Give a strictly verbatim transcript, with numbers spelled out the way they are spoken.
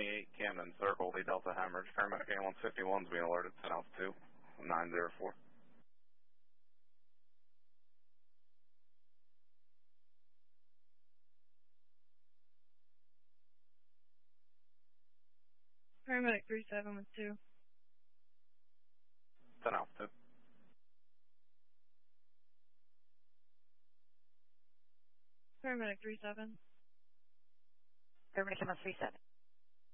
twenty-eight Camden Circle, the Delta Hemorrhage. Paramedic ambulance fifty-one is being alerted, ten Alpha two, nine zero four. Paramedic three seven with two. ten Alpha two. Paramedic three seven. Paramedic ambulance three seven.